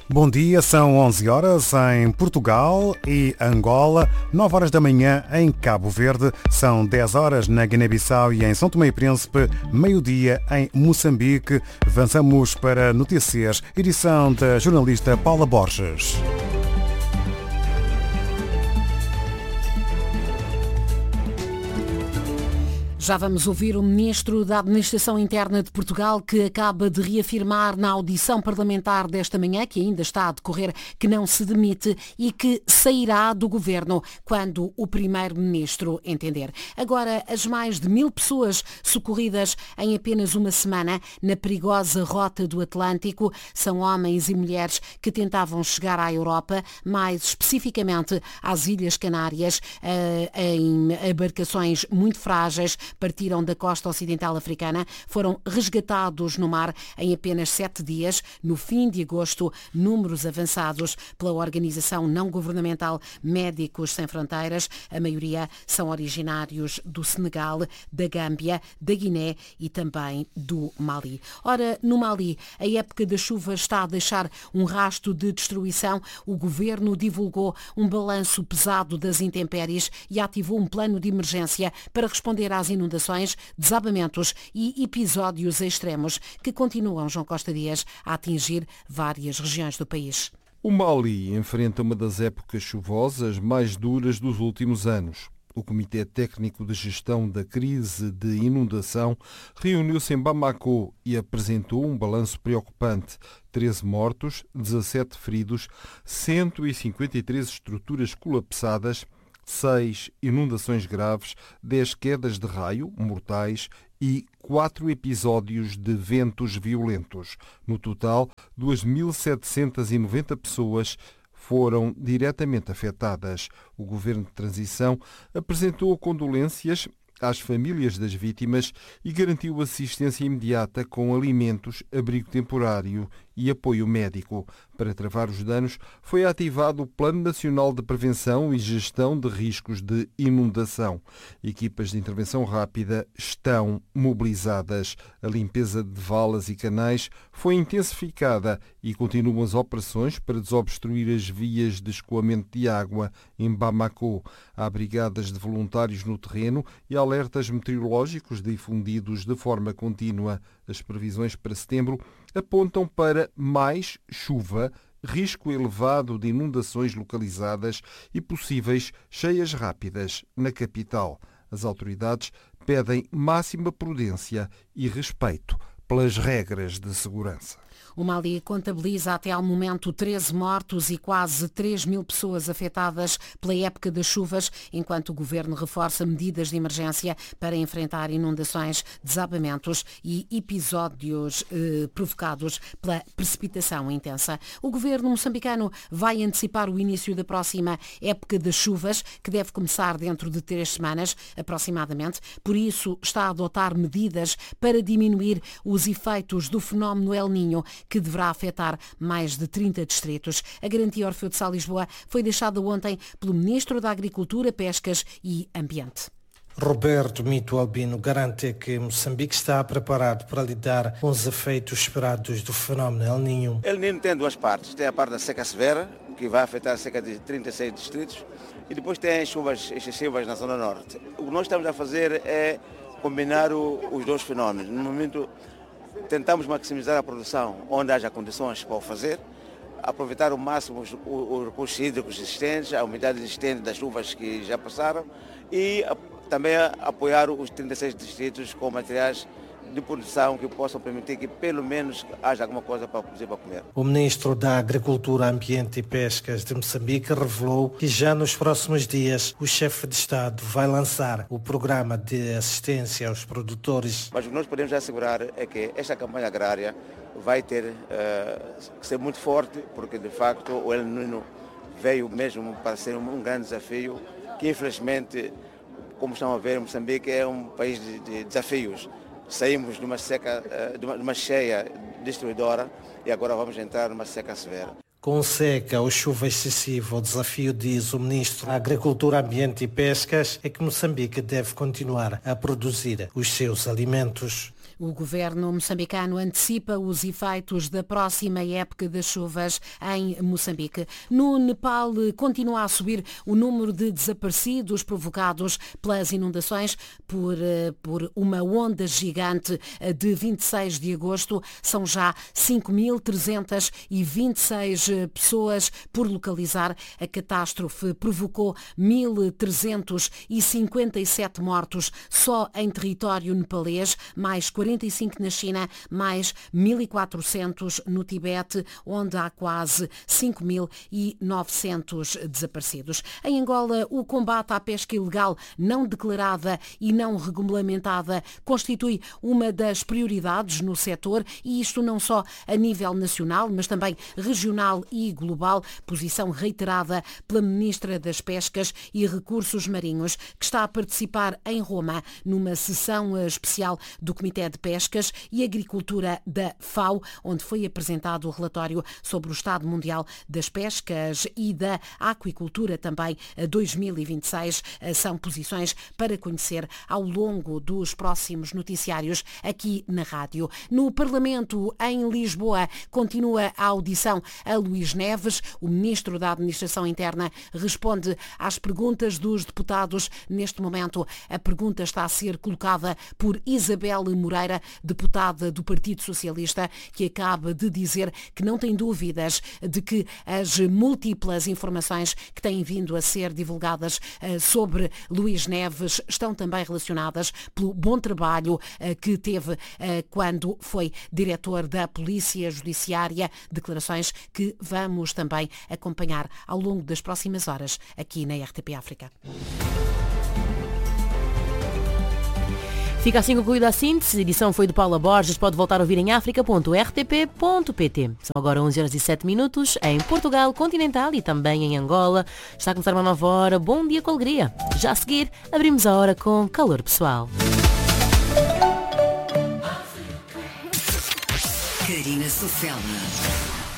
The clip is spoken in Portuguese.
Bom dia, são 11 horas em Portugal e Angola, 9 horas da manhã em Cabo Verde, são 10 horas na Guiné-Bissau e em São Tomé e Príncipe, meio-dia em Moçambique. Avançamos para Notícias, edição da jornalista Paula Borges. Já vamos ouvir o Ministro da Administração Interna de Portugal, que acaba de reafirmar na audição parlamentar desta manhã, que ainda está a decorrer, que não se demite e que sairá do Governo quando o Primeiro-Ministro entender. Agora, as mais de 1000 pessoas socorridas em apenas uma semana na perigosa rota do Atlântico são homens e mulheres que tentavam chegar à Europa, mais especificamente às Ilhas Canárias, em embarcações muito frágeis. Partiram da costa ocidental africana, foram resgatados no mar em apenas 7 dias. No fim de agosto, números avançados pela organização não governamental Médicos Sem Fronteiras. A maioria são originários do Senegal, da Gâmbia, da Guiné e também do Mali. Ora, no Mali, a época da chuva está a deixar um rasto de destruição. O governo divulgou um balanço pesado das intempéries e ativou um plano de emergência para responder às inundações, desabamentos e episódios extremos que continuam, João Costa Dias, a atingir várias regiões do país. O Mali enfrenta uma das épocas chuvosas mais duras dos últimos anos. O Comitê Técnico de Gestão da Crise de Inundação reuniu-se em Bamako e apresentou um balanço preocupante. 13 mortos, 17 feridos, 153 estruturas colapsadas, 6 inundações graves, 10 quedas de raio mortais e 4 episódios de ventos violentos. No total, 2.790 pessoas foram diretamente afetadas. O Governo de Transição apresentou condolências às famílias das vítimas e garantiu assistência imediata com alimentos, abrigo temporário e apoio médico. Para travar os danos, foi ativado o Plano Nacional de Prevenção e Gestão de Riscos de Inundação. Equipas de intervenção rápida estão mobilizadas. A limpeza de valas e canais foi intensificada e continuam as operações para desobstruir as vias de escoamento de água em Bamako. Há brigadas de voluntários no terreno e alertas meteorológicos difundidos de forma contínua. As previsões para setembro apontam para mais chuva, risco elevado de inundações localizadas e possíveis cheias rápidas na capital. As autoridades pedem máxima prudência e respeito pelas regras de segurança. O Mali contabiliza até ao momento 13 mortos e quase 3.000 pessoas afetadas pela época das chuvas, enquanto o governo reforça medidas de emergência para enfrentar inundações, desabamentos e episódios provocados pela precipitação intensa. O governo moçambicano vai antecipar o início da próxima época das chuvas, que deve começar dentro de 3 semanas, aproximadamente. Por isso, está a adotar medidas para diminuir os efeitos do fenómeno El Niño, que deverá afetar mais de 30 distritos. A Garantia Orfeu de Sá Lisboa foi deixada ontem pelo Ministro da Agricultura, Pescas e Ambiente. Roberto Mito Albino garante que Moçambique está preparado para lidar com os efeitos esperados do fenómeno El Niño. El Niño tem duas partes. Tem a parte da seca severa, que vai afetar cerca de 36 distritos, e depois tem as chuvas excessivas na zona norte. O que nós estamos a fazer é combinar os dois fenómenos. No momento, tentamos maximizar a produção onde haja condições para o fazer, aproveitar ao máximo os recursos hídricos existentes, a umidade existente das chuvas que já passaram e também apoiar os 36 distritos com materiais de produção que possam permitir que pelo menos haja alguma coisa para produzir para comer. O Ministro da Agricultura, Ambiente e Pescas de Moçambique revelou que já nos próximos dias o chefe de Estado vai lançar o programa de assistência aos produtores. Mas o que nós podemos assegurar é que esta campanha agrária vai ter que ser muito forte, porque de facto o El Niño veio mesmo para ser um grande desafio, que infelizmente, como estão a ver, Moçambique é um país de desafios. Saímos de uma seca, de uma cheia destruidora e agora vamos entrar numa seca severa. Com seca ou chuva excessiva, o desafio, diz o Ministro da Agricultura, Ambiente e Pescas, é que Moçambique deve continuar a produzir os seus alimentos. O governo moçambicano antecipa os efeitos da próxima época das chuvas em Moçambique. No Nepal continua a subir o número de desaparecidos provocados pelas inundações por uma onda gigante de 26 de agosto. São já 5.326 pessoas por localizar. A catástrofe provocou 1.357 mortos só em território nepalês, mais 45 na China, mais 1.400 no Tibete, onde há quase 5.900 desaparecidos. Em Angola, o combate à pesca ilegal não declarada e não regulamentada constitui uma das prioridades no setor, e isto não só a nível nacional, mas também regional e global, posição reiterada pela Ministra das Pescas e Recursos Marinhos, que está a participar em Roma numa sessão especial do Comitê de Pescas e Agricultura da FAO, onde foi apresentado o relatório sobre o Estado Mundial das Pescas e da Aquicultura também 2026. São posições para conhecer ao longo dos próximos noticiários aqui na rádio. No Parlamento, em Lisboa, continua a audição a Luís Neves. O Ministro da Administração Interna responde às perguntas dos deputados. Neste momento, a pergunta está a ser colocada por Isabel Moreira, deputada do Partido Socialista, que acaba de dizer que não tem dúvidas de que as múltiplas informações que têm vindo a ser divulgadas sobre Luís Neves estão também relacionadas pelo bom trabalho que teve quando foi diretor da Polícia Judiciária. Declarações que vamos também acompanhar ao longo das próximas horas aqui na RTP África. Fica assim concluída a síntese. A edição foi de Paula Borges. Pode voltar a ouvir em africa.rtp.pt. São agora 11h07 em Portugal continental e também em Angola. Está a começar uma nova hora. Bom dia com alegria. Já a seguir, abrimos a hora com calor pessoal. Karina Sofela.